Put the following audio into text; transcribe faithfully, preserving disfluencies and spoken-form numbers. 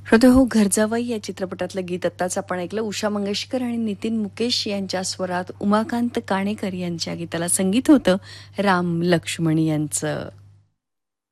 श्रोते हो, घर जावई या चित्रपटातलं गीत आत्ताच आपण ऐकलं. उषा मंगेशकर आणि नितीन मुकेश यांच्या स्वरात उमाकांत काणेकर यांच्या गीताला संगीत होतं राम लक्ष्मण यांचं.